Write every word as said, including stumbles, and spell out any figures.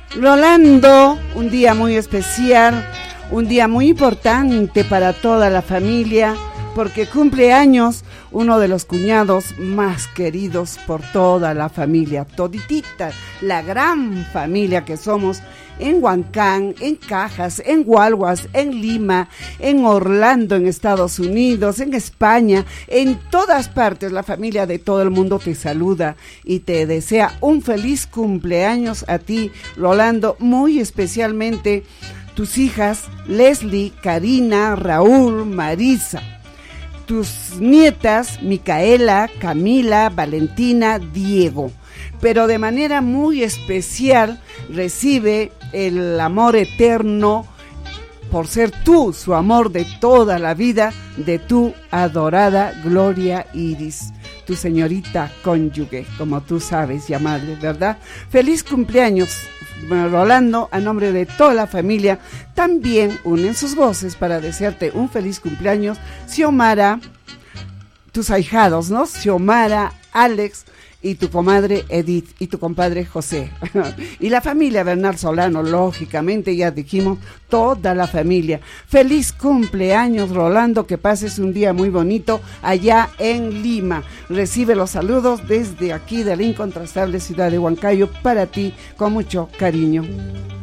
Rolando, un día muy especial, un día muy importante para toda la familia, porque cumple años uno de los cuñados más queridos por toda la familia, toditita, la gran familia que somos en Huancán, en Cajas, en Gualguas, en Lima, en Orlando, en Estados Unidos, en España, en todas partes. La familia de todo el mundo te saluda y te desea un feliz cumpleaños a ti, Rolando, muy especialmente tus hijas Leslie, Karina, Raúl, Marisa. Tus nietas, Micaela, Camila, Valentina, Diego. Pero de manera muy especial recibe el amor eterno, por ser tú su amor de toda la vida, de tu adorada Gloria Iris, tu señorita cónyuge, como tú sabes llamarle, ¿verdad? Feliz cumpleaños, Rolando, a nombre de toda la familia. También unen sus voces para desearte un feliz cumpleaños Xiomara, tus ahijados, ¿no? Xiomara, Alex y tu comadre Edith y tu compadre José. Y la familia Bernal Solano, lógicamente, ya dijimos, toda la familia. Feliz cumpleaños, Rolando, que pases un día muy bonito allá en Lima. Recibe los saludos desde aquí de la incontrastable ciudad de Huancayo para ti con mucho cariño.